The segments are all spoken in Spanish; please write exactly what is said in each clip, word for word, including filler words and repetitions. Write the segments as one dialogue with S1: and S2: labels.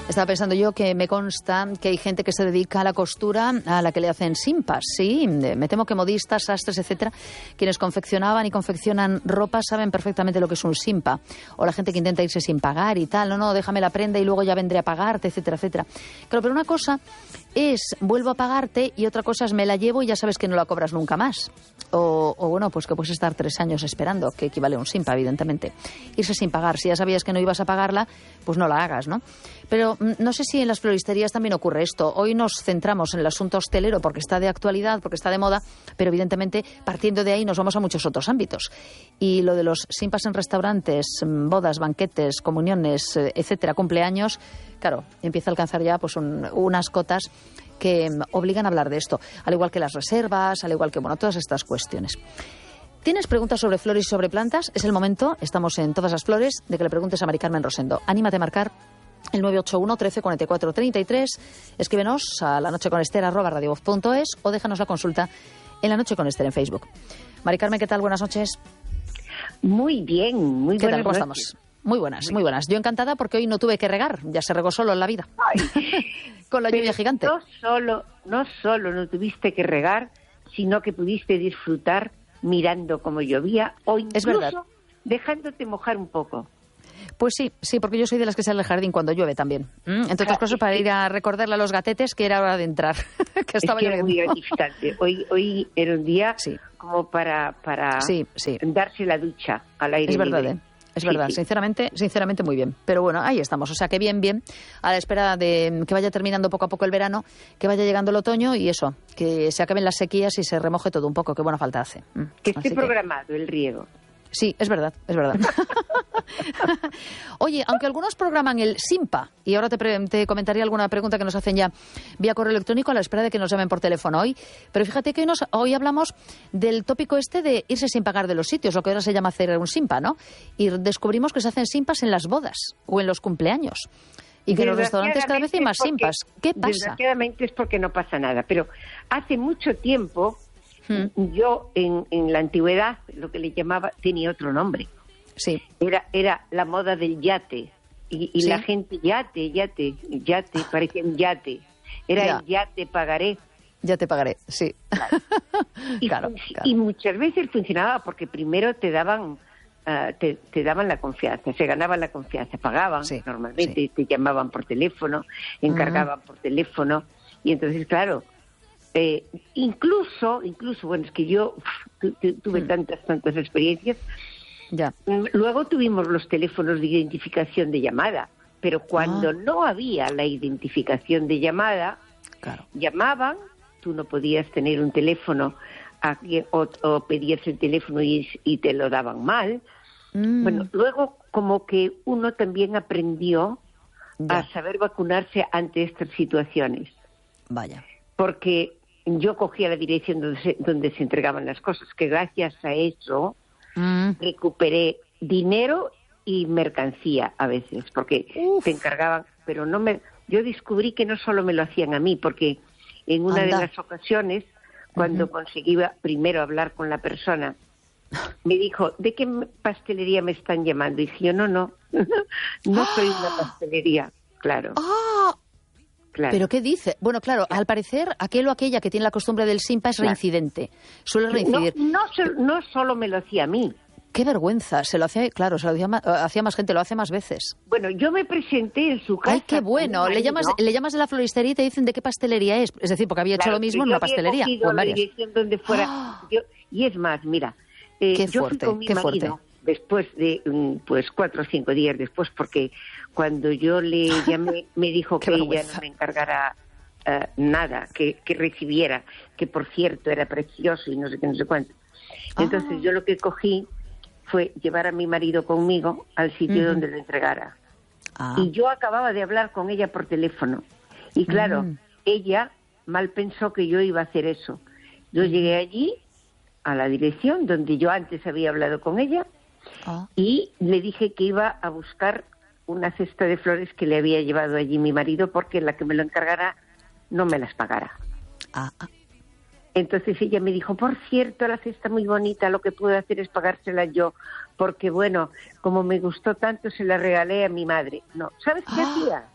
S1: Estaba pensando yo que me consta que hay gente que se dedica a la costura a la que le hacen simpas, sí. Me temo que modistas, sastres, etcétera, quienes confeccionaban y confeccionan ropa saben perfectamente lo que es un simpa. O la gente que intenta irse sin pagar y tal. No, no, déjame la prenda y luego ya vendré a pagarte, etcétera, etcétera. Claro, pero una cosa es vuelvo a pagarte y otra cosa es me la llevo y ya sabes que no la cobras nunca más. O, o bueno, pues que puedes estar tres años esperando, que equivale a un simpa, evidentemente. Irse sin pagar. Si ya sabías que no ibas a pagarla, pues no la hagas, ¿no? Pero no sé si en las floristerías también ocurre esto. Hoy nos centramos en el asunto hostelero porque está de actualidad, porque está de moda, pero evidentemente partiendo de ahí nos vamos a muchos otros ámbitos. Y lo de los simpas en restaurantes, bodas, banquetes, comuniones, etcétera, cumpleaños, claro, empieza a alcanzar ya pues un, unas cotas que obligan a hablar de esto, al igual que las reservas, al igual que, bueno, todas estas cuestiones. ¿Tienes preguntas sobre flores y sobre plantas? Es el momento, estamos en Todas las Flores, de que le preguntes a Mari Carmen Rosendo. Anímate a marcar el nueve ocho uno, trece, cuarenta y cuatro, treinta y tres. Escríbenos a lanocheconester arroba radiovoz punto es o déjanos la consulta en La Noche con Ester en Facebook. Mari Carmen, ¿qué tal? Buenas noches.
S2: Muy bien, muy buenas.
S1: ¿Qué tal? ¿Cómo estamos? Muy buenas, muy buenas. Yo encantada porque hoy no tuve que regar, ya se regó solo en la vida. Con la lluvia gigante.
S2: No solo, no solo no tuviste que regar, sino que pudiste disfrutar mirando cómo llovía o incluso
S1: es verdad.
S2: Dejándote mojar un poco.
S1: Pues sí, sí, porque yo soy de las que sale al jardín cuando llueve también. ¿Mm? Entre otras cosas, para ir a recordarle a los gatetes que era hora de entrar. que estaba
S2: es que era muy
S1: lloviendo.
S2: gratificante. Hoy, hoy era un día
S1: sí.
S2: como para, para
S1: sí, sí.
S2: darse la ducha al aire
S1: Es verdad,
S2: libre.
S1: ¿eh? Es
S2: sí,
S1: verdad,
S2: sí.
S1: sinceramente, sinceramente muy bien. Pero bueno, ahí estamos. O sea, que bien, bien, a la espera de que vaya terminando poco a poco el verano, que vaya llegando el otoño y eso, que se acaben las sequías y se remoje todo un poco. Qué buena falta hace. Mm.
S2: Que esté
S1: Así
S2: programado
S1: que...
S2: el riego.
S1: Sí, es verdad, es verdad. Oye, aunque algunos programan el Simpa, y ahora te, pre- te comentaría alguna pregunta que nos hacen ya vía correo electrónico a la espera de que nos llamen por teléfono hoy, pero fíjate que hoy, nos, hoy hablamos del tópico este de irse sin pagar de los sitios, lo que ahora se llama hacer un Simpa, ¿no? Y descubrimos que se hacen Simpas en las bodas o en los cumpleaños. Y que en los restaurantes cada vez hay más
S2: porque,
S1: Simpas. ¿Qué pasa?
S2: Desgraciadamente es porque no pasa nada, pero hace mucho tiempo... Yo, en, en la antigüedad, lo que le llamaba, tenía otro nombre.
S1: Sí.
S2: Era, era la moda del yate. Y, y
S1: ¿Sí?
S2: la gente, yate, yate, yate, parecía un yate. Era
S1: ya.
S2: el yate pagaré.
S1: Ya te pagaré, sí.
S2: Claro. Y,
S1: claro,
S2: y
S1: claro.
S2: muchas veces funcionaba porque primero te daban, uh, te, te daban la confianza, se ganaban la confianza, pagaban
S1: sí,
S2: normalmente,
S1: sí.
S2: te llamaban por teléfono, encargaban uh-huh. por teléfono. Y entonces, claro... Eh, incluso, incluso, bueno, es que yo tu, tu, tuve mm. tantas, tantas experiencias.
S1: Ya.
S2: Luego tuvimos los teléfonos de identificación de llamada, pero cuando ah. no había la identificación de llamada,
S1: claro.
S2: llamaban, tú no podías tener un teléfono a, o, o pedías el teléfono y, y te lo daban mal. Mm. Bueno, luego como que uno también aprendió ya. a saber vacunarse ante estas situaciones.
S1: Vaya.
S2: Porque yo cogía la dirección donde se, donde se entregaban las cosas, que gracias a eso mm. recuperé dinero y mercancía a veces, porque Uf. te encargaban, pero no me... Yo descubrí que no solo me lo hacían a mí, porque en una Anda. de las ocasiones, cuando uh-huh. conseguí primero hablar con la persona, me dijo, ¿de qué pastelería me están llamando? Y dije yo, no, no, no soy una pastelería, claro.
S1: ¡Oh!
S2: Claro.
S1: ¿Pero qué dice? Bueno, claro, al parecer, aquel o aquella que tiene la costumbre del Simpa es reincidente. Suele reincidir.
S2: No, no, no solo me lo hacía a mí.
S1: Qué vergüenza. Se lo hacía, claro, se lo hacía más, hacía más gente, lo hace más veces.
S2: Bueno, yo me presenté en su casa.
S1: ¡Ay, qué bueno! Le llamas, le llamas de la floristería y te dicen de qué pastelería es. Es decir, porque había hecho
S2: claro,
S1: lo mismo en una pastelería. O en
S2: la dirección donde fuera. ¡Oh! Yo, y es más, mira, eh,
S1: qué
S2: yo
S1: fuerte,
S2: fui con mi
S1: qué
S2: marido
S1: fuerte.
S2: después de, pues, cuatro o cinco días después, porque cuando yo le llamé, me dijo que ella no me encargara Uh, nada, que, que recibiera, que por cierto era precioso y no sé qué, no sé cuánto. Entonces oh. yo lo que cogí fue llevar a mi marido conmigo al sitio uh-huh. donde lo entregara. Ah. Y yo acababa de hablar con ella por teléfono. Y claro, uh-huh. ella mal pensó que yo iba a hacer eso. Yo uh-huh. llegué allí, a la dirección donde yo antes había hablado con ella, uh-huh. y le dije que iba a buscar una cesta de flores que le había llevado allí mi marido, porque la que me lo encargara no me las pagara.
S1: Ah, ah.
S2: Entonces ella me dijo, por cierto, la cesta muy bonita, lo que puedo hacer es pagársela yo, porque bueno, como me gustó tanto, se la regalé a mi madre. No, ¿sabes qué
S1: ah.
S2: hacía?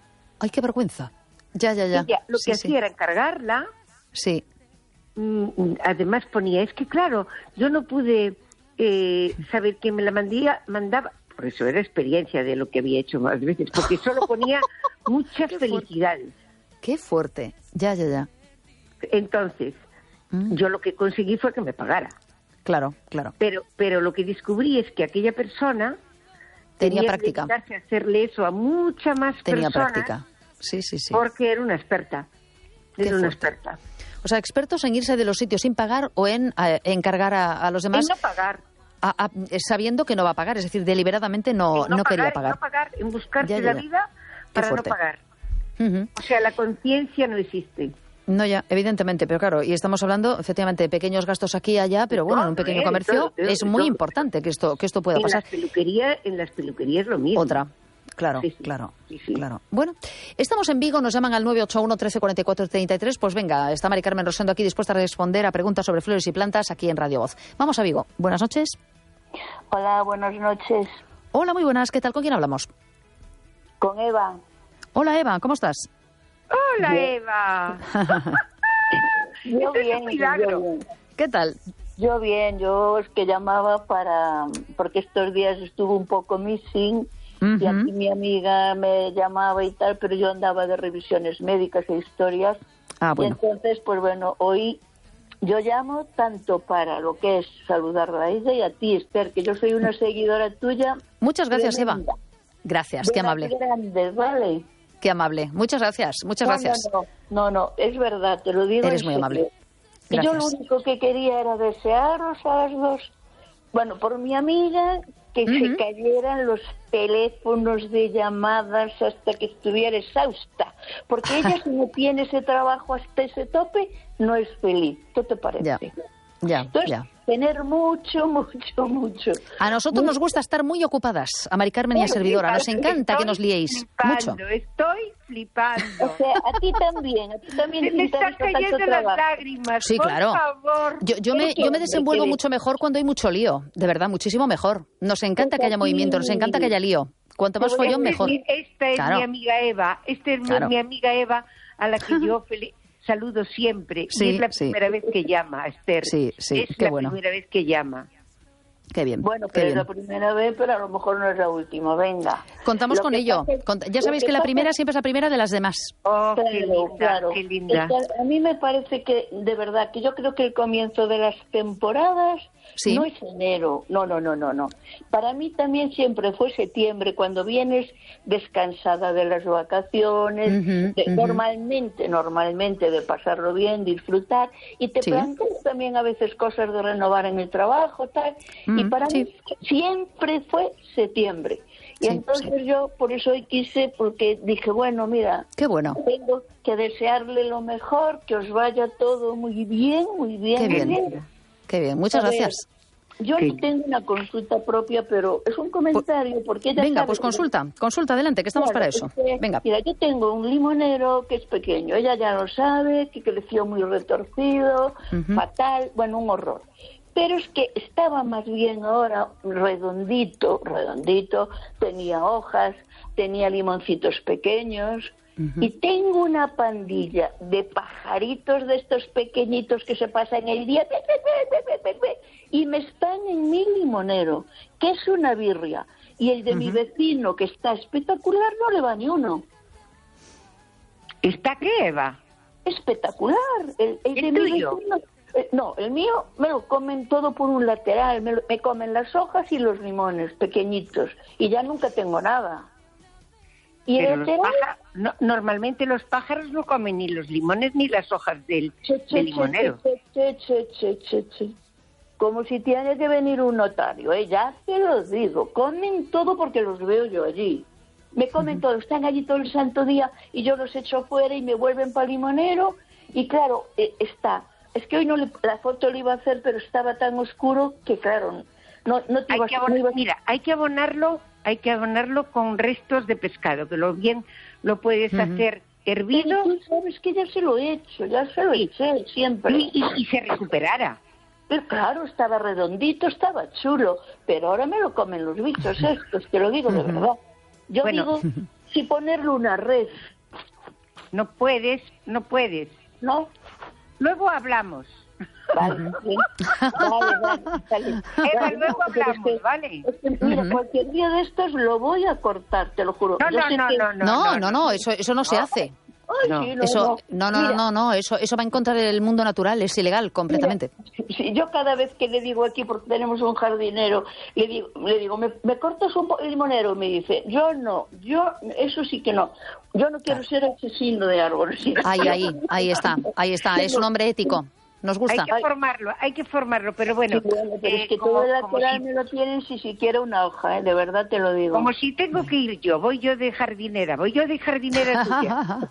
S1: Ay, qué vergüenza. Ya, ya, ya.
S2: Ella lo
S1: sí,
S2: que
S1: sí.
S2: hacía era encargarla.
S1: Sí.
S2: Mm, además ponía, es que claro, yo no pude eh, saber quién me la mandía, mandaba. Por eso era experiencia de lo que había hecho más veces, porque solo ponía muchas
S1: Qué
S2: felicidades.
S1: Qué fuerte. Ya, ya, ya.
S2: Entonces, mm. yo lo que conseguí fue que me pagara.
S1: Claro, claro.
S2: Pero, pero lo que descubrí es que aquella persona
S1: tenía,
S2: tenía
S1: práctica.
S2: que dedicarse a hacerle eso a mucha más
S1: tenía
S2: personas.
S1: práctica. Sí, sí, sí.
S2: Porque era una experta. Era
S1: Qué
S2: una
S1: fuerte.
S2: experta.
S1: O sea, expertos en irse de los sitios sin pagar o en a, encargar a, a los demás.
S2: En no pagar.
S1: A, a, sabiendo que no va a pagar, es decir, deliberadamente no,
S2: no,
S1: no
S2: pagar,
S1: quería pagar.
S2: No pagar, en buscarse
S1: ya, ya, ya.
S2: la vida para no pagar.
S1: Uh-huh.
S2: O sea, la conciencia no existe.
S1: No, ya, evidentemente, pero claro, y estamos hablando efectivamente de pequeños gastos aquí y allá, pero bueno, en un pequeño comercio todo, todo, es muy todo. importante que esto que esto pueda
S2: en
S1: pasar.
S2: Las peluquerías, en las peluquerías lo mismo.
S1: Otra. Claro,
S2: sí, sí.
S1: claro,
S2: sí, sí.
S1: claro. Bueno, estamos en Vigo, nos llaman al nueve ocho uno, trece, cuarenta y cuatro, treinta y tres. Pues venga, está Mari Carmen Rosendo aquí dispuesta a responder a preguntas sobre flores y plantas aquí en Radio Voz. Vamos a Vigo. Buenas noches.
S3: Hola, buenas noches.
S1: Hola, muy buenas. ¿Qué tal? ¿Con quién hablamos?
S3: Con Eva.
S1: Hola, Eva. ¿Cómo estás?
S2: Hola, bien. Eva.
S3: yo, bien, yo bien.
S1: ¿Qué tal?
S3: Yo bien. Yo es que llamaba para... Porque estos días estuve un poco missing... Uh-huh. Y aquí mi amiga me llamaba y tal, pero yo andaba de revisiones médicas e historias.
S1: Ah, bueno.
S3: Y entonces, pues bueno, hoy yo llamo tanto para lo que es saludarla a ella y a ti, Esther, que yo soy una seguidora tuya.
S1: Muchas gracias,
S3: tremenda.
S1: Eva. Gracias, qué amable.
S3: Grandes, ¿vale?
S1: Qué amable. Muchas gracias, muchas
S3: no,
S1: gracias.
S3: No, no, no, no, es verdad, te lo digo.
S1: Eres muy amable.
S3: Y yo lo único que quería era desearos a las dos, bueno, por mi amiga, que uh-huh. se cayeran los teléfonos de llamadas hasta que estuviera exhausta, porque ella si no tiene ese trabajo hasta ese tope, no es feliz. ¿Qué te parece?
S1: Ya, ya,
S3: Entonces,
S1: ya.
S3: tener mucho, mucho, mucho.
S1: A nosotros mucho. nos gusta estar muy ocupadas, a Mari Carmen y a servidora. Nos encanta que nos liéis
S2: flipando,
S1: mucho.
S2: Estoy flipando.
S3: O sea, a ti también, a ti también.
S2: Se me están cayendo las lágrimas,
S1: sí,
S2: por
S1: claro.
S2: favor.
S1: Yo, yo, me, yo me desenvuelvo mucho mejor cuando hay mucho lío, de verdad, muchísimo mejor. Nos encanta que haya movimiento, nos encanta que haya lío. Cuanto más follón, mejor.
S2: Esta es
S1: claro.
S2: mi amiga Eva, esta es
S1: claro.
S2: mi amiga Eva, a la que yo fel- saludo siempre.
S1: Sí,
S2: y es la
S1: sí.
S2: primera vez que llama, Esther.
S1: Sí, sí,
S2: es
S1: qué
S2: la
S1: bueno.
S2: primera vez que llama.
S1: Qué bien.
S3: Bueno,
S1: qué
S3: pero
S1: bien.
S3: es la primera vez, pero a lo mejor no es la última. Venga.
S1: Contamos
S3: lo
S1: con ello.
S3: Es,
S1: Cont- ya sabéis que, que la primera es... siempre es la primera de las demás.
S2: Oh,
S3: claro,
S2: qué linda,
S3: claro.
S2: qué linda.
S3: Es que a mí me parece que, de verdad, que yo creo que el comienzo de las temporadas
S1: ¿Sí?
S3: no es enero. No, no, no, no, no. Para mí también siempre fue septiembre, cuando vienes descansada de las vacaciones,
S1: uh-huh,
S3: de,
S1: uh-huh.
S3: normalmente, normalmente de pasarlo bien, disfrutar, y te
S1: ¿Sí?
S3: planteas también a veces cosas de renovar en el trabajo, tal.
S1: Uh-huh,
S3: y para
S1: sí.
S3: mí siempre fue septiembre. Y
S1: sí,
S3: entonces
S1: sí.
S3: yo por eso hoy quise, porque dije, bueno, mira,
S1: qué bueno.
S3: tengo que desearle lo mejor, que os vaya todo muy bien, muy bien.
S1: Qué bien,
S3: bien.
S1: Qué bien. Muchas
S3: a ver,
S1: gracias.
S3: Yo
S2: sí.
S3: no tengo una consulta propia, pero es un comentario, porque ella
S1: Venga,
S3: sabe
S1: pues
S3: que...
S1: consulta, consulta, adelante, que estamos
S3: Claro,
S1: para eso.
S3: es que,
S1: Venga.
S3: Mira, yo tengo un limonero que es pequeño, ella ya lo sabe, que creció muy retorcido,
S1: uh-huh.
S3: fatal, bueno, un horror. Pero es que estaba más bien ahora redondito, redondito, tenía hojas, tenía limoncitos pequeños, uh-huh. y tengo una pandilla de pajaritos de estos pequeñitos que se pasan el día be, be, be, be, be, be, y me están en mi limonero, que es una birria, y el de uh-huh. mi vecino, que está espectacular, no le va ni uno.
S2: ¿Está qué, Eva?
S3: Espectacular. El, el,
S2: ¿El
S3: de
S2: tuyo?
S3: mi vecino... No, el mío me lo comen todo por un lateral, me, lo, me comen las hojas y los limones pequeñitos, y ya nunca tengo nada. Y
S2: Pero
S3: el
S2: los
S3: lateral...
S2: pájaros, no, normalmente los pájaros no comen ni los limones ni las hojas del,
S3: che, che,
S2: del limonero.
S3: Che, che, che, che, che, che. Como si tiene que venir un notario, ¿eh? Ya te lo digo, comen todo porque los veo yo allí. Me comen uh-huh. todo, están allí todo el santo día y yo los echo fuera y me vuelven para el limonero. Y claro, eh, está... Es que hoy no le, la foto le iba a hacer, pero estaba tan oscuro que, claro, no, no te
S2: hay
S3: iba
S2: que
S3: a...
S2: abonar,
S3: no iba...
S2: Mira, hay que abonarlo, hay que abonarlo con restos de pescado, que lo bien lo puedes uh-huh. hacer hervido.
S3: Pero tú sabes que ya se lo he hecho, ya se lo
S2: sí.
S3: eché siempre.
S2: Y, y, y se recuperara.
S3: Pero claro, estaba redondito, estaba chulo, pero ahora me lo comen los bichos estos, te lo digo de verdad. Yo
S2: bueno.
S3: digo, si ponerle una red
S2: no puedes, no puedes.
S3: ¿No?
S2: Luego hablamos.
S3: Vale, sí. Vale, vale, vale.
S2: Eva, luego hablamos,
S3: Es que,
S2: ¿vale?
S3: es que, mira,
S1: Ujú.
S3: cualquier día de estos lo voy a cortar, te lo juro.
S2: No,
S3: Yo
S2: no,
S3: sé
S2: no,
S3: que-
S2: no, no.
S1: No, no, no, eso, eso no se hace.
S3: Ay,
S2: No.
S3: sí, no,
S1: Eso, no, no, no,
S3: Mira,
S1: no, no, eso, eso va en contra del mundo natural, es ilegal completamente.
S3: Mira, si yo cada vez que le digo aquí, porque tenemos un jardinero, le digo, le digo ¿me, me cortas un po- limonero? Me dice, yo no, yo, eso sí que no. Yo no quiero ser asesino de árboles.
S1: Ahí, ahí, ahí está, ahí está, es un hombre ético, nos gusta.
S2: Hay que formarlo, hay que formarlo, pero bueno.
S3: Sí, bueno, pero
S2: eh,
S3: es que
S2: como-
S3: todo el
S2: como
S3: lateral
S2: si-
S3: me lo tienen si siquiera una hoja, ¿eh? De verdad te lo digo.
S2: Como si tengo que ir yo, voy yo de jardinera, voy yo de jardinera tuya.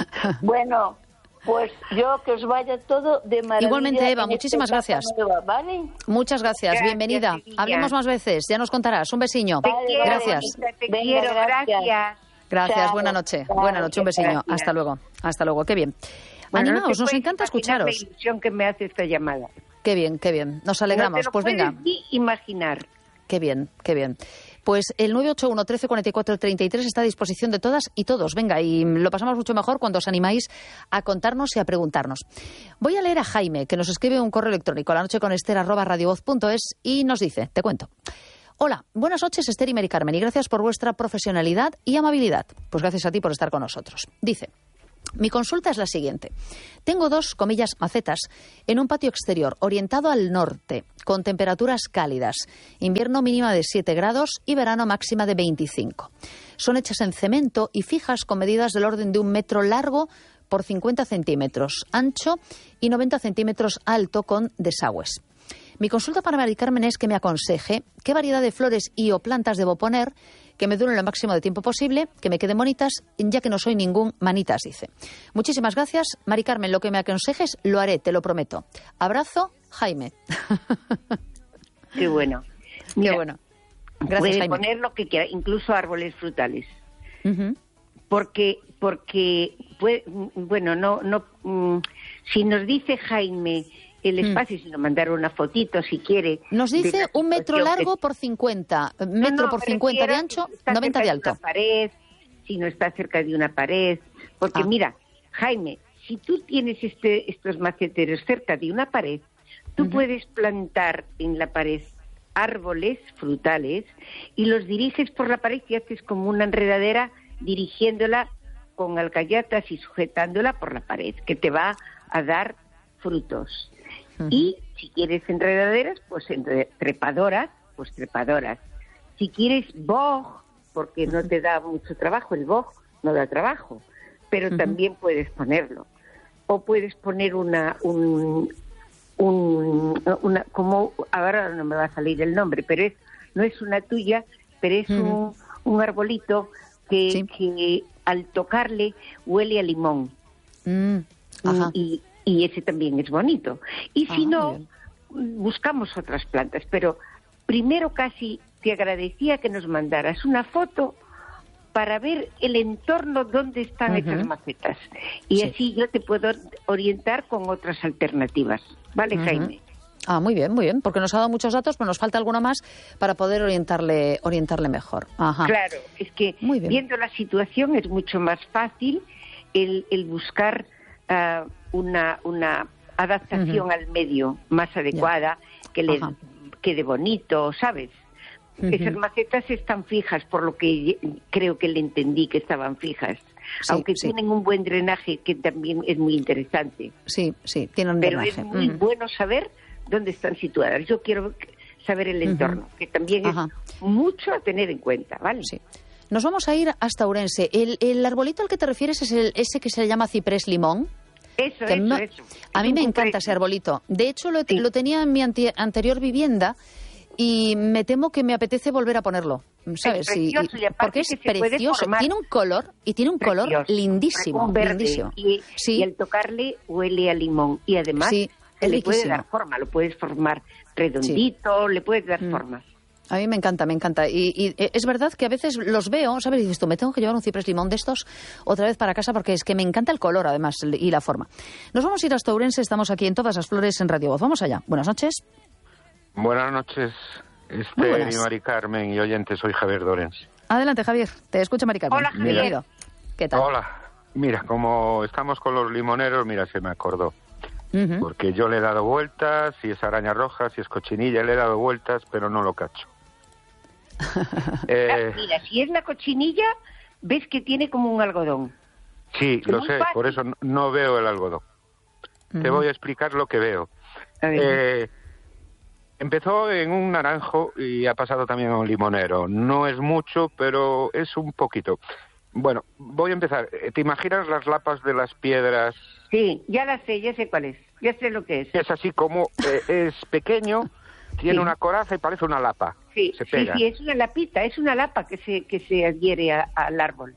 S3: Bueno, pues yo que os vaya todo de maravilla.
S1: Igualmente, Eva,
S3: en
S1: muchísimas
S3: esta
S1: gracias.
S3: etapa nueva, ¿vale?
S1: Muchas gracias,
S2: Gracias,
S1: bienvenida.
S2: Sevilla.
S1: Hablemos más veces, ya nos contarás. Un besiño.
S2: Te
S3: Vale,
S2: quiero,
S1: Gracias.
S2: bonita, te
S3: Venga,
S2: quiero,
S3: gracias.
S2: gracias.
S1: Gracias,
S3: Chao.
S1: buena noche.
S3: Chao,
S1: Buena noche, un besiño.
S2: gracias.
S1: Hasta luego, hasta luego, qué bien.
S2: Bueno, no
S1: Animaos,
S2: te
S1: nos
S2: puedes
S1: encanta
S2: imaginar
S1: escucharos.
S2: la ilusión que me hace esta llamada.
S1: Qué bien, qué bien. Nos
S2: No
S1: alegramos.
S2: te lo
S1: Pues
S2: puedes
S1: venga,
S2: ni imaginar.
S1: qué bien, qué bien. Pues el nueve ocho uno, trece, cuarenta y cuatro, treinta y tres está a disposición de todas y todos. Venga, y lo pasamos mucho mejor cuando os animáis a contarnos y a preguntarnos. Voy a leer a Jaime, que nos escribe un correo electrónico, la noche con Esther arroba radiovoz punto es, y nos dice, te cuento. Hola, buenas noches Esther y Mari Carmen, y gracias por vuestra profesionalidad y amabilidad. Pues gracias a ti por estar con nosotros. Dice, mi consulta es la siguiente. Tengo dos, comillas, macetas en un patio exterior orientado al norte, con temperaturas cálidas, invierno mínima de siete grados y verano máxima de veinticinco. Son hechas en cemento y fijas con medidas del orden de un metro largo por cincuenta centímetros, ancho y noventa centímetros alto con desagües. Mi consulta para Mari Carmen es que me aconseje qué variedad de flores y o plantas debo poner que me duren lo máximo de tiempo posible, que me queden bonitas, ya que no soy ningún manitas, dice. Muchísimas gracias, Mari Carmen. Lo que me aconsejes lo haré, te lo prometo. Abrazo, Jaime.
S2: Qué bueno.
S1: Qué bueno. Gracias,
S2: Puede
S1: Jaime.
S2: poner lo que quiera, incluso árboles frutales.
S1: Ujú.
S2: Porque, porque puede, bueno, no, no, mm, si nos dice Jaime el espacio, si nos mandar una fotito, si quiere.
S1: Nos
S2: de
S1: dice
S2: la
S1: un metro
S2: situación
S1: largo
S2: que-
S1: por cincuenta,
S2: No,
S1: metro
S2: no,
S1: por
S2: me
S1: cincuenta de
S2: refiero
S1: ancho,
S2: si está
S1: noventa de
S2: cerca
S1: alto.
S2: una pared, si no está cerca de una pared. Porque
S1: Ah.
S2: mira, Jaime, si tú tienes este, estos maceteros cerca de una pared, tú
S1: Ujú.
S2: puedes plantar en la pared árboles frutales y los diriges por la pared y haces como una enredadera dirigiéndola con alcayatas y sujetándola por la pared, que te va a dar frutos.
S1: Ujú.
S2: Y si quieres enredaderas, pues entre- trepadoras, pues trepadoras. Si quieres boj, porque no te da mucho trabajo, el boj no da trabajo, pero
S1: Ujú.
S2: también puedes ponerlo. O puedes poner una, un, un, una, como, ahora no me va a salir el nombre, pero es, no es una tuya, pero es
S1: Ujú.
S2: un, un arbolito que,
S1: Sí.
S2: que al tocarle huele a limón.
S1: Mm, ajá.
S2: Y, y ese también es bonito. Y
S1: Ah,
S2: si
S1: muy
S2: no,
S1: bien.
S2: buscamos otras plantas. Pero primero casi te agradecía que nos mandaras una foto para ver el entorno donde están
S1: Ujú.
S2: hechas macetas. Y
S1: Sí.
S2: así yo te puedo orientar con otras alternativas. ¿Vale,
S1: Ujú.
S2: Jaime?
S1: Ah, muy bien, muy bien, porque nos ha dado muchos datos, pero nos falta alguno más para poder orientarle, orientarle mejor. Ajá.
S2: Claro, es que
S1: Muy bien.
S2: viendo la situación es mucho más fácil el, el buscar ah, una, una adaptación
S1: Ujú.
S2: al medio más adecuada, que le
S1: Ajá.
S2: quede bonito, ¿sabes?
S1: Ujú.
S2: Esas macetas están fijas, por lo que creo que le entendí que estaban fijas,
S1: Sí,
S2: aunque
S1: sí.
S2: tienen un buen drenaje que también es muy interesante.
S1: Sí, sí, tiene un
S2: Pero
S1: drenaje.
S2: es muy
S1: Ujú.
S2: bueno saber dónde están situadas. Yo quiero saber el entorno, que también
S1: Ajá.
S2: es mucho a tener en cuenta, ¿vale?
S1: Sí. Nos vamos a ir hasta Ourense. El, el arbolito al que te refieres es el, ese que se le llama ciprés limón.
S2: Eso,
S1: Que
S2: eso,
S1: no-
S2: eso.
S1: A
S2: Es
S1: mí
S2: un
S1: me encanta
S2: cumpleaños.
S1: ese arbolito. De hecho, lo,
S2: Sí.
S1: lo tenía en mi anti- anterior vivienda y me temo que me apetece volver a ponerlo. ¿Sabes?
S2: Es
S1: Y- y-
S2: precioso, y aparte
S1: porque es
S2: que se puede
S1: precioso.
S2: formar.
S1: Tiene un color y tiene un color
S2: Precioso.
S1: lindísimo.
S2: Un verde,
S1: lindísimo.
S2: Y,
S1: Sí.
S2: y al tocarle huele a limón. Y además
S1: Sí,
S2: se
S1: es
S2: le puede
S1: riquísimo.
S2: dar forma. Lo puedes formar redondito, le puedes dar
S1: Mm.
S2: formas.
S1: A mí me encanta, me encanta. Y, y eh, es verdad que a veces los veo, ¿sabes? Y dices tú, me tengo que llevar un ciprés limón de estos otra vez para casa porque es que me encanta el color, además, y la forma. Nos vamos a ir hasta Ourense, estamos aquí en Todas las Flores en Radio Voz. Vamos allá. Buenas noches.
S4: Buenas noches,
S1: Muy
S4: Esther
S1: buenas.
S4: y Mari Carmen y oyentes, soy Javier Dorens.
S1: Adelante, Javier. Te escucha Mari Carmen.
S2: Hola, Javier.
S1: Bienvenido. ¿Qué tal?
S4: Hola, Mira, como estamos con los limoneros, mira, se me acordó.
S1: Uh-huh.
S4: Porque yo le he dado vueltas, si es araña roja, si es cochinilla, le he dado vueltas, pero no lo cacho.
S2: eh... Mira, si es la cochinilla, ves que tiene como un algodón.
S4: Sí, lo sé, fácil. Por eso no veo el algodón. Uh-huh. Te voy a explicar lo que veo. Eh, empezó en un naranjo y ha pasado también a un limonero. No es mucho, pero es un poquito. Bueno, voy a empezar. ¿Te imaginas las lapas de las piedras?
S2: Sí, ya las sé, ya sé cuál es. Ya sé lo que es.
S4: Es así como, eh, es pequeño, tiene sí. una coraza y parece una lapa.
S2: Sí,
S4: se pega.
S2: sí, sí, es una lapita, es una lapa que se, que se adhiere a, al árbol.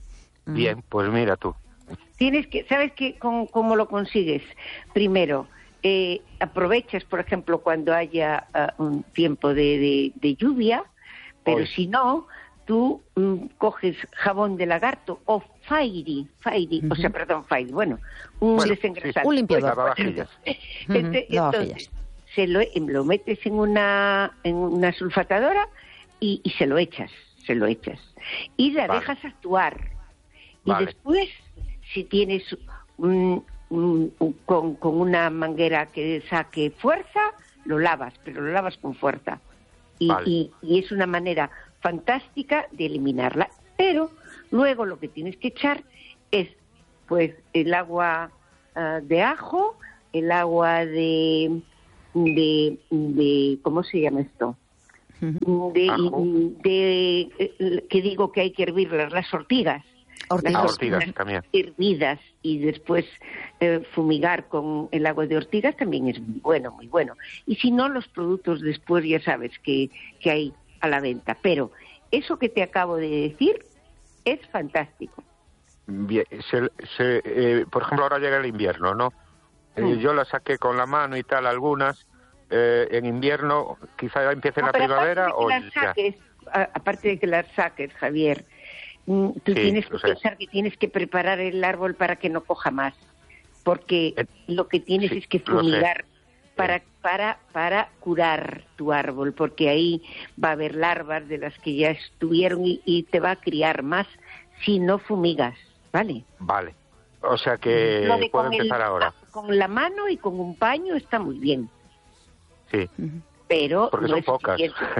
S4: Bien, pues mira tú.
S2: Tienes que, ¿sabes qué? ¿Cómo, cómo lo consigues? Primero, eh, aprovechas, por ejemplo, cuando haya uh, un tiempo de, de, de lluvia, pero Hoy. si no, tú um, coges jabón de lagarto o Fairy, Fairy, uh-huh. o sea, perdón, Fairy, bueno, un
S4: bueno,
S2: desengrasante.
S4: Sí,
S1: un limpiador.
S4: Lavavajillas.
S1: Uh-huh.
S2: Entonces, entonces se lo, lo metes en una, en una sulfatadora y, y se lo echas, se lo echas. Y la vale. dejas actuar. Y vale. después, si tienes un, un, un, con, con una manguera que saque fuerza, lo lavas, pero lo lavas con fuerza. Y, vale. y, y es una manera fantástica de eliminarla. Pero luego lo que tienes que echar es pues el agua uh, de ajo, el agua de, de, de ¿cómo se llama esto? Uh-huh. De, de, de, de que digo que hay que hervirlas, las ortigas.
S1: Ortigas,
S2: las
S4: ortigas, ortigas también.
S2: Hervidas y después eh, fumigar con el agua de ortigas también es muy bueno, muy bueno. Y si no, los productos después ya sabes que, que hay a la venta. Pero eso que te acabo de decir es fantástico.
S4: Bien, se, se, eh, por ejemplo, ahora llega el invierno, ¿no? Eh, mm. Yo la saqué con la mano y tal, algunas. Eh, en invierno, quizá empiece en no, la primavera o
S2: las saques, a, aparte de que las saques, Javier, tú sí, tienes que pensar que tienes que preparar el árbol para que no coja más, porque eh, lo que tienes sí, es que fumigar para para para curar tu árbol, porque ahí va a haber larvas de las que ya estuvieron y, y te va a criar más si no fumigas, ¿vale?
S4: Vale, o sea que puedo empezar
S2: el,
S4: ahora.
S2: Con la mano y con un paño está muy bien.
S4: Sí,
S2: pero
S4: porque
S2: no
S4: son pocas,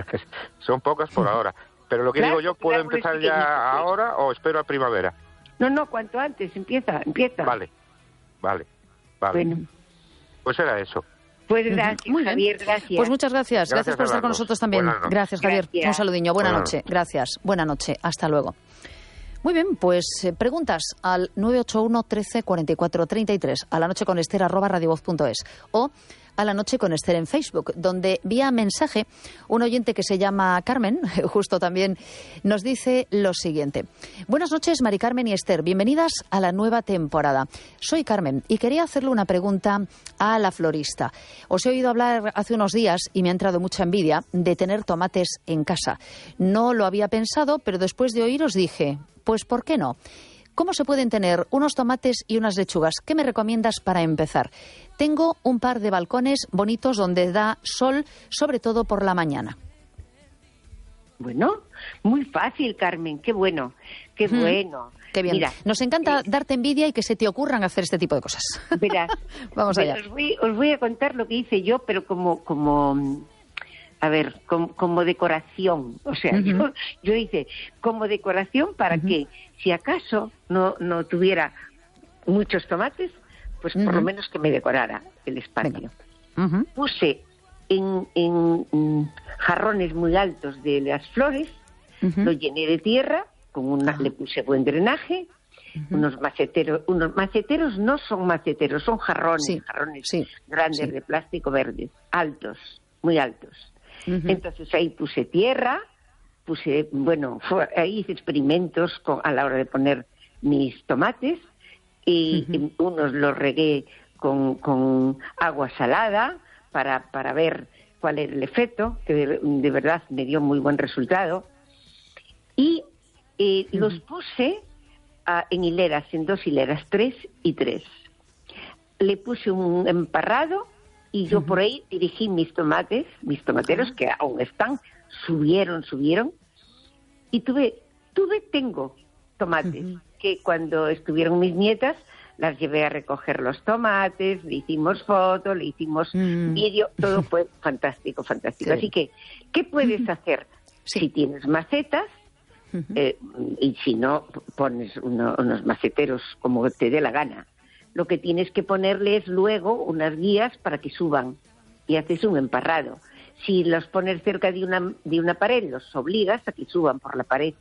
S4: son pocas por ahora. Pero lo que
S2: claro,
S4: digo yo, ¿puedo
S2: claro,
S4: empezar ya
S2: pues.
S4: ahora o espero a primavera?
S2: No, no, cuanto antes, empieza, empieza.
S4: Vale, vale, vale. Bueno. Pues era eso.
S2: Pues gracias,
S1: Muy
S2: Javier, gracias.
S1: Pues muchas gracias, gracias,
S4: gracias
S1: por estar con nosotros también. Gracias, Javier. Gracias. Un saludinho, buena Buenas noche. Gracias, buena noche, hasta luego. Muy bien, pues eh, preguntas al nueve ocho uno, trece, cuarenta y cuatro, treinta y tres, a la noche con Esther arroba radiovoz punto es o a la noche con Esther en Facebook, donde vía mensaje un oyente que se llama Carmen, justo también, nos dice lo siguiente. Buenas noches, Mari Carmen y Esther. Bienvenidas a la nueva temporada. Soy Carmen y quería hacerle una pregunta a la florista. Os he oído hablar hace unos días y me ha entrado mucha envidia de tener tomates en casa. No lo había pensado, pero después de oíros dije, pues ¿por qué no? ¿Cómo se pueden tener unos tomates y unas lechugas? ¿Qué me recomiendas para empezar? Tengo un par de balcones bonitos donde da sol, sobre todo por la mañana.
S2: Bueno, muy fácil, Carmen. Qué bueno, qué mm, bueno.
S1: Qué bien. Mira, nos encanta eh, darte envidia y que se te ocurran hacer este tipo de cosas.
S2: Verás,
S1: vamos allá.
S2: Os voy, os voy a contar lo que hice yo, pero como... como A ver, como, como decoración, o sea, uh-huh. yo, yo hice como decoración para uh-huh. que si acaso no, no tuviera muchos tomates, pues uh-huh. por lo menos que me decorara el espacio. Uh-huh. Puse en, en, en jarrones muy altos de las flores, uh-huh. lo llené de tierra, con una, uh-huh. le puse buen drenaje, uh-huh. unos maceteros, unos maceteros no son maceteros, son jarrones, sí. jarrones sí. grandes sí. de plástico verdes, altos, muy altos. Uh-huh. Entonces ahí puse tierra, puse, bueno, fue, ahí hice experimentos con, a la hora de poner mis tomates y, uh-huh. y unos los regué con, con agua salada para, para ver cuál era el efecto, que de, de verdad me dio muy buen resultado. Y eh, uh-huh. los puse uh, en hileras, en dos hileras, tres y tres. Le puse un emparrado y yo uh-huh. por ahí dirigí mis tomates, mis tomateros, uh-huh. que aún están, subieron, subieron. Y tuve, tuve, tengo tomates uh-huh. que cuando estuvieron mis nietas, las llevé a recoger los tomates, le hicimos fotos, le hicimos mm. vídeo, todo fue fantástico, fantástico. Sí. Así que, ¿qué puedes hacer? Sí. Si tienes macetas, uh-huh. eh, y si no, pones uno, unos maceteros como te dé la gana. Lo que tienes que ponerles luego unas guías para que suban y haces un emparrado. Si los pones cerca de una, de una pared, los obligas a que suban por la pared.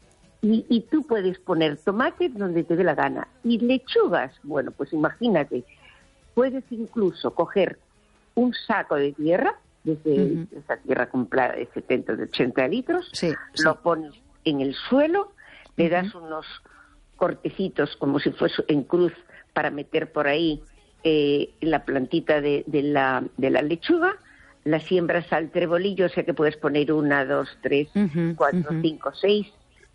S2: Y, y tú puedes poner tomates donde te dé la gana. Y lechugas, bueno, pues imagínate, puedes incluso coger un saco de tierra, desde uh-huh. esa tierra comprada de setenta, de ochenta litros,
S1: sí,
S2: lo
S1: sí.
S2: pones en el suelo, le uh-huh. das unos cortecitos como si fuese en cruz para meter por ahí eh, la plantita de, de, la, de la lechuga, la siembras al trebolillo, o sea que puedes poner una, dos, tres, uh-huh. cuatro, uh-huh. cinco, seis,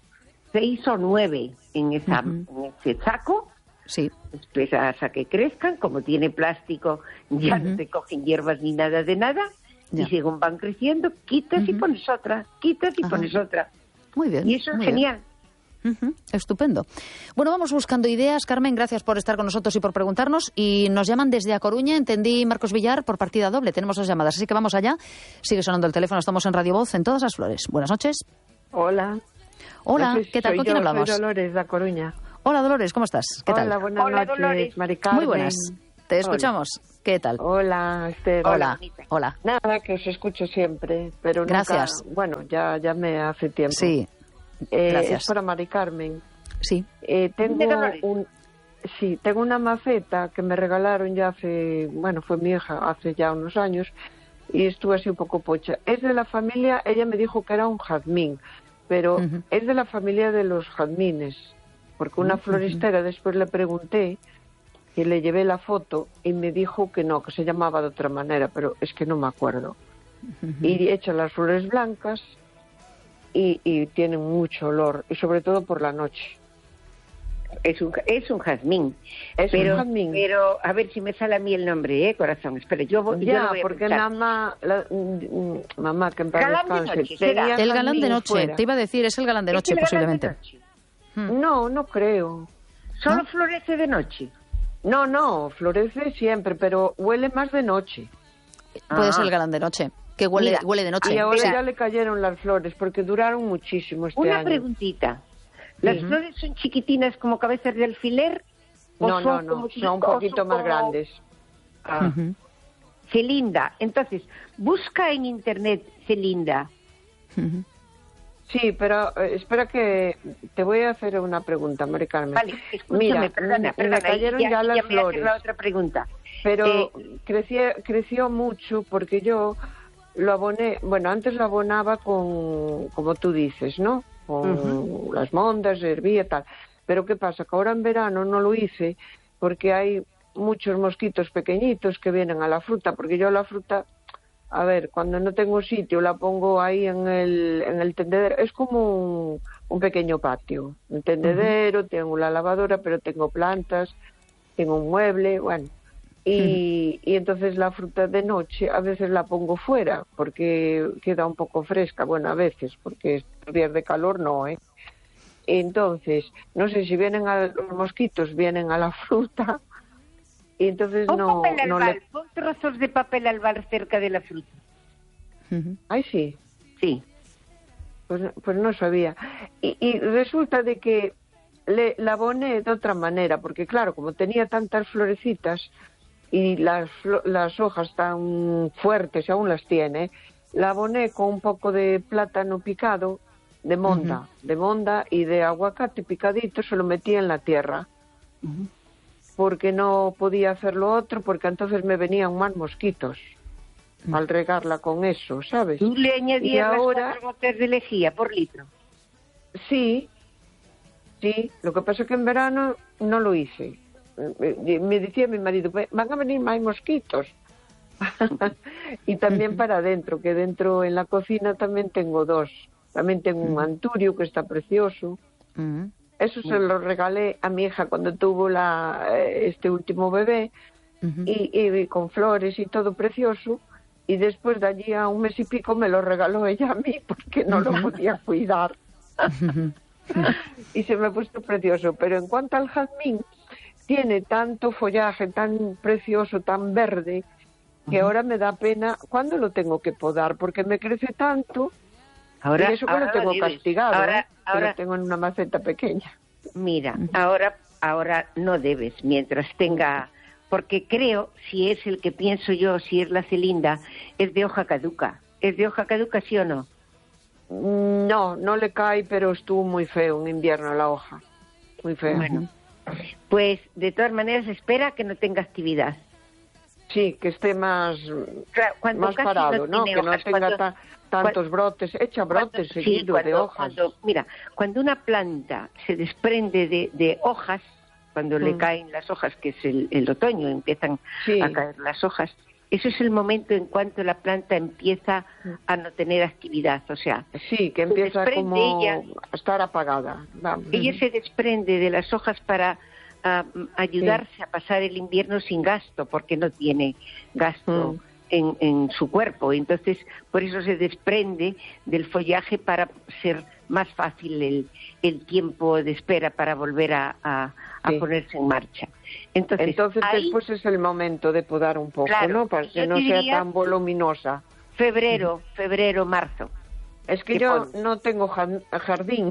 S2: seis o nueve en, esa, uh-huh. en ese saco.
S1: Sí.
S2: Esperas a que crezcan, como tiene plástico, ya uh-huh. no te cogen hierbas ni nada de nada, ya. Y según van creciendo, quitas uh-huh. y pones otra, quitas y uh-huh. pones otra.
S1: Muy bien.
S2: Y eso es
S1: muy
S2: genial.
S1: Bien. Uh-huh. Estupendo. Bueno, vamos buscando ideas. Carmen, gracias por estar con nosotros y por preguntarnos. Y nos llaman desde A Coruña, entendí, Marcos Villar, por partida doble. Tenemos dos llamadas, así que vamos allá. Sigue sonando el teléfono, estamos en Radio Voz, en Todas las Flores. Buenas noches.
S5: Hola.
S1: Hola,
S5: soy,
S1: ¿qué tal? ¿Con quién
S5: yo,
S1: hablamos?
S5: Soy Dolores, de A Coruña.
S1: Hola, Dolores, ¿cómo estás? ¿Qué
S5: Hola,
S1: tal?
S5: buenas
S2: Hola,
S5: noches,
S2: Dolores.
S5: Mari Carmen.
S1: Muy buenas. Te escuchamos. Hola. ¿Qué tal?
S5: Hola, Esther.
S1: Hola. Hola.
S5: Nada, que os escucho siempre, pero
S1: gracias.
S5: Nunca, bueno, ya, ya me hace tiempo.
S1: Sí,
S5: eh,
S1: gracias.
S5: Es para Mari Carmen.
S1: Sí.
S5: Eh, tengo un, sí, tengo una maceta que me regalaron ya hace, bueno, fue mi hija hace ya unos años y estuve así un poco pocha. Es de la familia, ella me dijo que era un jazmín, pero uh-huh. es de la familia de los jazmines, porque una uh-huh. floristera después le pregunté y le llevé la foto y me dijo que no, que se llamaba de otra manera, pero es que no me acuerdo. Uh-huh. Y echa las flores blancas y, y tienen mucho olor, y sobre todo por la noche.
S2: Es un, es un jazmín.
S5: Es
S2: pero,
S5: un jazmín.
S2: Pero, a ver si me sale a mí el nombre, ¿eh, corazón? Espera, yo, voy,
S5: ya,
S2: yo lo voy a
S5: porque
S2: pensar.
S5: mamá, la, mamá, que en paz
S2: galán
S5: descanse,
S2: de noche,
S5: tenía
S1: el galán de noche,
S5: fuera.
S1: te iba a decir, es el galán de noche,
S2: ¿Es el
S1: posiblemente.
S2: galán de noche?
S1: Hmm.
S5: No, no creo.
S2: ¿Solo
S1: ¿No?
S2: florece de noche?
S5: No, no, florece siempre, pero huele más de noche.
S1: Puede
S2: Ah.
S1: ser el galán de noche, que huele,
S2: Mira,
S1: huele de noche.
S5: Y ahora
S1: Sí.
S5: ya le cayeron las flores, porque duraron muchísimo este
S2: Una
S5: año.
S2: preguntita. ¿Las
S5: Uh-huh.
S2: flores son chiquitinas como cabezas de alfiler? ¿O
S5: No,
S2: son
S5: no, no,
S2: como
S5: son un poquito
S2: son
S5: más
S2: como-
S5: grandes.
S2: Ah.
S1: Uh-huh.
S2: Celinda. Entonces, busca en internet Celinda.
S1: Uh-huh.
S5: Sí, pero eh, espera que te voy a hacer una pregunta, Mari Carmen.
S2: Vale, escúchame,
S5: Mira,
S2: perdona,
S5: me,
S2: perdona,
S5: me cayeron
S2: ya,
S5: ya las
S2: ya me haces
S5: flores,
S2: la otra pregunta.
S5: pero
S2: Eh,
S5: creció, creció mucho porque yo lo aboné, bueno, antes lo abonaba con, como tú dices, ¿no? Con uh-huh. las mondas, hervía, tal. Pero ¿qué pasa? Que ahora en verano no lo hice porque hay muchos mosquitos pequeñitos que vienen a la fruta, porque yo la fruta, a ver, cuando no tengo sitio la pongo ahí en el, en el tendedero, es como un, un pequeño patio, un tendedero, uh-huh. tengo la lavadora, pero tengo plantas, tengo un mueble, bueno, y, uh-huh. y entonces la fruta de noche a veces la pongo fuera, porque queda un poco fresca, bueno, a veces, porque estos días de calor no, ¿eh? Entonces, no sé si vienen a, los mosquitos, vienen a la fruta, y entonces
S2: pon
S5: no...
S2: papel
S5: no
S2: albal,
S5: le...
S2: pon trozos de papel albal cerca de la fruta.
S1: Uh-huh.
S5: Ay, sí.
S2: Sí.
S5: Pues, pues no sabía. Y, y resulta de que le, la aboné de otra manera, porque claro, como tenía tantas florecitas y las, las hojas tan fuertes, aún las tiene, la aboné con un poco de plátano picado, de monda, uh-huh. de monda y de aguacate picadito, se lo metí en la tierra. Uh-huh. Porque no podía hacer lo otro, porque entonces me venían más mosquitos uh-huh. al regarla con eso, ¿sabes?
S2: ¿Tú le añadías
S5: ahora...
S2: las cuatro gotas de lejía por litro?
S5: Sí, sí. Lo que pasa es que en verano no lo hice. Me decía mi marido, van a venir más mosquitos. Y también para adentro, que dentro en la cocina también tengo dos. También tengo un anturio que está precioso. Uh-huh. Eso se lo regalé a mi hija cuando tuvo la, este último bebé, uh-huh. y, y con flores y todo precioso. Y después de allí a un mes y pico me lo regaló ella a mí porque no uh-huh. lo podía cuidar.
S1: Uh-huh.
S5: y se me ha puesto precioso. Pero en cuanto al jazmín, tiene tanto follaje tan precioso, tan verde, que uh-huh. ahora me da pena cuando lo tengo que podar, porque me crece tanto. Ahora, y eso que
S2: ahora
S5: lo tengo
S2: lo
S5: castigado,
S2: ahora,
S5: ¿eh?
S2: ahora,
S5: que lo tengo en una maceta pequeña.
S2: Mira, ahora, ahora no debes, mientras tenga, porque creo, si es el que pienso yo, si es la Celinda, es de hoja caduca. ¿Es de hoja caduca, sí o no?
S5: No, no le cae, pero estuvo muy feo en invierno la hoja. Muy feo.
S2: Bueno, pues de todas maneras espera que no tenga actividad.
S5: Sí, que esté más,
S2: claro, más
S5: parado,
S2: no,
S5: ¿no? Que
S2: hojas,
S5: no tenga
S2: cuando,
S5: ta, tantos
S2: cuando,
S5: brotes, echa brotes
S2: cuando,
S5: seguidos
S2: sí, cuando,
S5: de hojas.
S2: Cuando, mira, cuando una planta se desprende de, de hojas, cuando mm. le caen las hojas, que es el, el otoño, empiezan sí. a caer las hojas, eso es el momento en cuanto la planta empieza a no tener actividad, o sea...
S5: Sí, que empieza como ella, a estar apagada. Vamos.
S2: Ella se desprende de las hojas para... a ayudarse sí. a pasar el invierno sin gasto, porque no tiene gasto mm. en, en su cuerpo. Entonces, por eso se desprende del follaje para ser más fácil el, el tiempo de espera para volver a, a, a sí. ponerse en marcha. Entonces,
S5: Entonces
S2: ahí,
S5: después es el momento de podar un poco,
S2: claro,
S5: ¿no? Para que no sea tan voluminosa.
S2: Febrero, mm. febrero, marzo.
S5: Es que yo pon... no tengo jardín.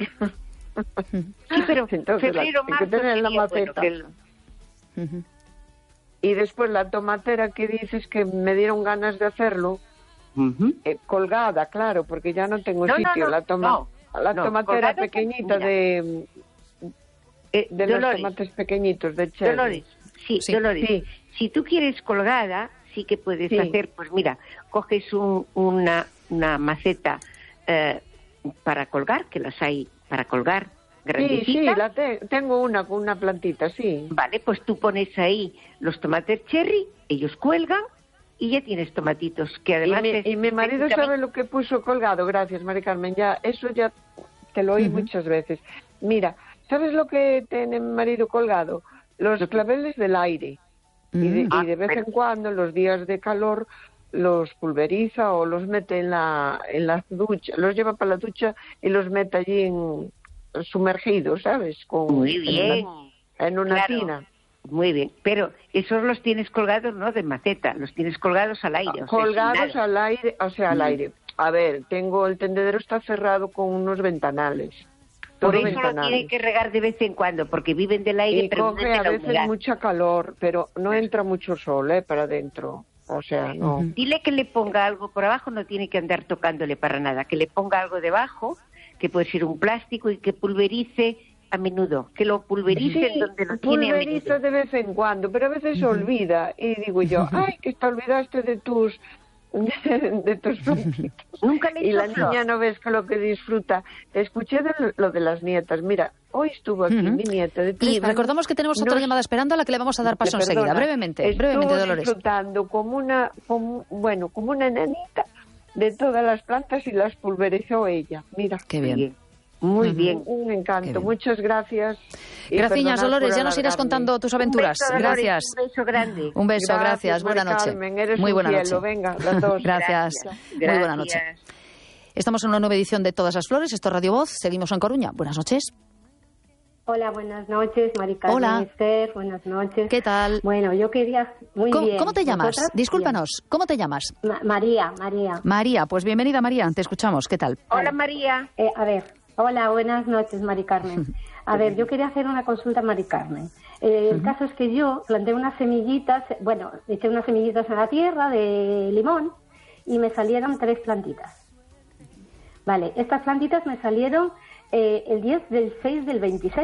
S2: Sí, pero entonces, febrero,
S5: la, marzo que tener la maceta. Bueno que el... uh-huh. Y después la tomatera que dices que me dieron ganas de hacerlo, uh-huh. eh, colgada, claro, porque ya no tengo
S2: no,
S5: sitio.
S2: No, no,
S5: la toma,
S2: no,
S5: la
S2: no,
S5: tomatera pequeñita de,
S2: eh,
S5: de
S2: Dolores,
S5: los tomates pequeñitos de cherry.
S2: Dolores, sí, sí, Dolores. Sí. Si tú quieres colgada, sí que puedes sí. hacer, pues mira, coges un, una, una maceta eh, para colgar, que las hay para colgar, grandecita.
S5: Sí, sí, la te, tengo una con una plantita, sí.
S2: Vale, pues tú pones ahí los tomates cherry, ellos cuelgan y ya tienes tomatitos, que además...
S5: Y mi,
S2: es,
S5: y mi marido sabe lo que puso colgado, gracias, Mari Carmen, ya, eso ya te lo oí uh-huh. muchas veces. Mira, ¿sabes lo que tiene mi marido colgado? Los claveles del aire. Uh-huh. Y, de, ah, y de vez pero... en cuando, los días de calor, los pulveriza o los mete en la en la ducha, los lleva para la ducha y los mete allí en sumergidos, ¿sabes? Con,
S2: Muy bien.
S5: En una, en una
S2: claro.
S5: tina.
S2: Muy bien, pero esos los tienes colgados no de maceta, los tienes colgados al aire.
S5: O colgados
S2: sea,
S5: al aire, o sea, al mm. aire. A ver, tengo el tendedero está cerrado con unos ventanales.
S2: Por eso ventanales. Lo tiene que regar de vez en cuando, porque viven del aire,
S5: y
S2: pero
S5: coge
S2: no
S5: a veces
S2: humedad.
S5: Mucha calor, pero no entra mucho sol, ¿eh? Para adentro. O sea, no.
S2: Uh-huh. Dile que le ponga algo por abajo, no tiene que andar tocándole para nada, que le ponga algo debajo, que puede ser un plástico y que pulverice a menudo, que lo pulverice
S5: sí,
S2: donde lo tiene a menudo.
S5: Pulveriza de vez en cuando, pero a veces se olvida y digo yo, ay, que te olvidaste de tus de, de tus platitos.
S2: Nunca le
S5: y la
S2: flor.
S5: Niña no ves que lo que disfruta. Escuché de lo de las nietas. Mira, hoy estuvo aquí uh-huh. mi nieta de tres
S1: y
S5: años.
S1: Recordamos que tenemos otra
S5: Nos...
S1: llamada esperando a la que le vamos a dar paso
S5: Perdona,
S1: enseguida, brevemente, brevemente, Dolores.
S5: Disfrutando como una, como, bueno, como una nenita de todas las plantas y las pulverizó ella. Mira.
S1: Qué bien.
S2: Muy
S5: uh-huh.
S2: bien.
S5: Un encanto. Muchas gracias.
S1: Gracias, Dolores. Ya nos irás contando tus aventuras.
S2: Un beso,
S1: gracias.
S2: Un beso grande.
S1: Un beso, gracias. gracias. Buena noche.
S5: Carmen, eres
S1: Muy
S5: un
S1: buena
S5: cielo.
S1: noche.
S5: Venga, las dos.
S1: gracias.
S2: gracias.
S1: Muy buena noche. Estamos en una nueva edición de Todas las Flores. Esto es Radio Voz. Seguimos en Coruña. Buenas noches.
S6: Hola, buenas noches, Mari Carmen.
S1: Hola.
S6: Esther, buenas noches.
S1: ¿Qué tal?
S6: Bueno, yo quería... Muy
S1: ¿Cómo,
S6: bien.
S1: ¿Cómo te llamas?
S6: ¿Nosotras?
S1: Discúlpanos. Bien. ¿Cómo te llamas?
S6: Ma- María, María.
S1: María, pues bienvenida, María. Te escuchamos. ¿Qué tal?
S2: Hola, María.
S6: Eh, a ver, hola, buenas noches, Mari Carmen. A ver, yo quería hacer una consulta a Mari Carmen. Eh, el uh-huh. caso es que yo planté unas semillitas, bueno, eché unas semillitas en la tierra de limón y me salieron tres plantitas. Vale, estas plantitas me salieron eh, el diez del seis del veintiséis.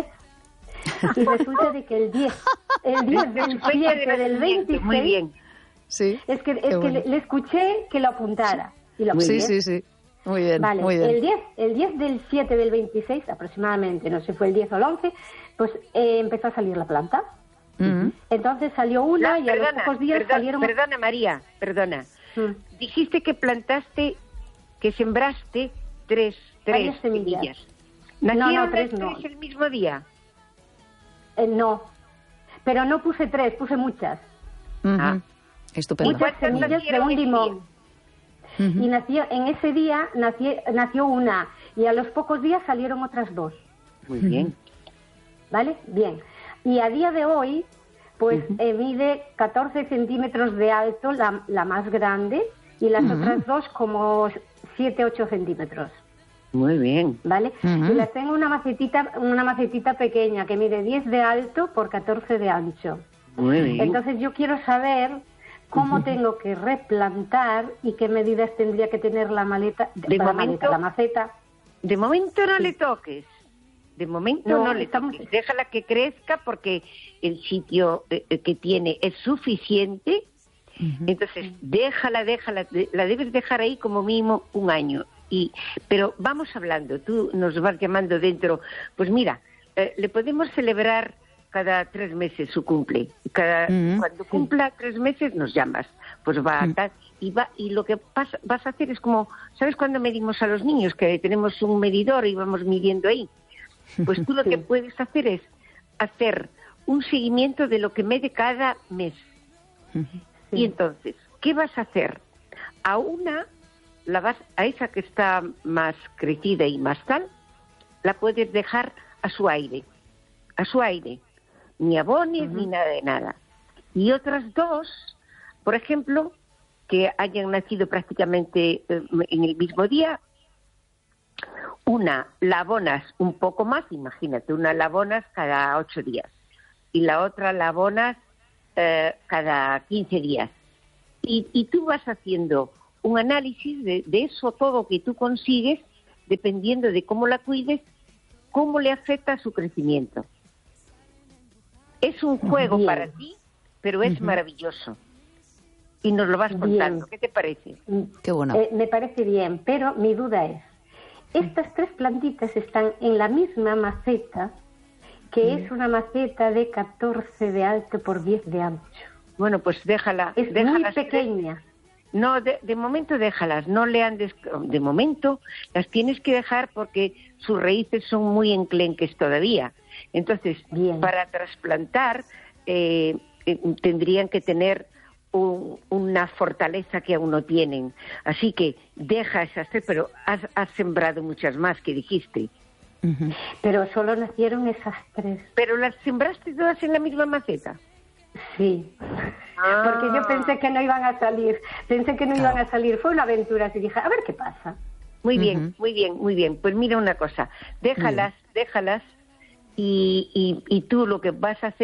S6: Y resulta de que el diez, el diez del siete del veintiséis...
S2: Muy bien.
S1: Sí.
S6: Es que, es que
S1: bueno.
S6: le, le escuché que lo apuntara. Y lo
S1: sí, sí, sí. Muy bien,
S6: vale,
S1: muy bien.
S6: El diez, el diez del siete del veintiséis, aproximadamente, no sé, fue el diez o el once, pues eh, empezó a salir la planta.
S1: Uh-huh.
S6: Entonces salió una
S2: no,
S6: y
S2: perdona,
S6: a los pocos días
S2: perdona,
S6: salieron...
S2: Perdona, María, perdona.
S6: Mm.
S2: Dijiste que plantaste, que sembraste tres, tres semillas. semillas. ¿Nacieron
S6: no, no, tres,
S2: tres
S6: no.
S2: el mismo día?
S6: Eh, no, pero no puse tres, puse muchas.
S1: Uh-huh. Ah. Estupendo.
S6: Muchas semillas de un limón. Uh-huh. Y nació, en ese día nació, nació una y a los pocos días salieron otras dos.
S2: Muy bien.
S6: ¿Vale? Bien. Y a día de hoy, pues uh-huh. eh, mide catorce centímetros de alto, la, la más grande, y las uh-huh. otras dos como siete, ocho centímetros.
S2: Muy bien.
S6: ¿Vale? Uh-huh. Y las tengo una macetita, una macetita pequeña que mide diez de alto por catorce de ancho.
S2: Muy bien.
S6: Entonces yo quiero saber cómo uh-huh. tengo que replantar y qué medidas tendría que tener la maleta,
S2: de
S6: la,
S2: momento,
S6: maleta, la maceta.
S2: De momento no sí. le toques. De momento no, no le estamos... toques. Déjala que crezca porque el sitio eh, que tiene es suficiente. Uh-huh. Entonces, déjala, déjala, la debes dejar ahí como mínimo un año. Y, pero vamos hablando, tú nos vas llamando dentro. Pues mira, eh, le podemos celebrar cada tres meses su cumple. Cada, uh-huh. Cuando sí. cumpla tres meses nos llamas. Pues va uh-huh. a tal, y va y lo que pasa, vas a hacer es como, ¿sabes cuando medimos a los niños? Que tenemos un medidor y vamos midiendo ahí. Pues tú lo sí. que puedes hacer es hacer un seguimiento de lo que mide cada mes. Uh-huh. Sí. Y entonces, ¿qué vas a hacer? A una... La vas, a esa que está más crecida y más tal, la puedes dejar a su aire, a su aire, ni abones uh-huh. ni nada de nada. Y otras dos, por ejemplo, que hayan nacido prácticamente eh, en el mismo día, una la abonas un poco más, imagínate, una la abonas cada ocho días y la otra la abonas eh, cada quince días. Y, y tú vas haciendo un análisis de, de eso todo que tú consigues, dependiendo de cómo la cuides, cómo le afecta a su crecimiento. Es un juego bien. Para ti, pero es uh-huh. maravilloso. Y nos lo vas contando. Bien. ¿Qué te parece?
S6: Qué bueno. Eh, me parece bien, pero mi duda es, estas tres plantitas están en la misma maceta, que uh-huh. es una maceta de catorce de alto por diez de ancho.
S2: Bueno, pues déjala.
S6: Es
S2: déjala
S6: muy pequeña.
S2: No, de, de momento déjalas, no le andes, de momento las tienes que dejar porque sus raíces son muy enclenques todavía. Entonces, bien. Para trasplantar eh, eh, tendrían que tener un, una fortaleza que aún no tienen. Así que deja esas tres, pero has, has sembrado muchas más que dijiste.
S6: Uh-huh. Pero solo nacieron esas tres.
S2: ¿Pero las sembraste todas en la misma maceta?
S6: Sí. Ah. Porque yo pensé que no iban a salir, pensé que no claro. iban a salir, fue una aventura, así dije, a ver qué pasa.
S2: Muy bien, uh-huh. muy bien, muy bien. Pues mira una cosa, déjalas, uh-huh. déjalas y, y, y tú lo que vas a hacer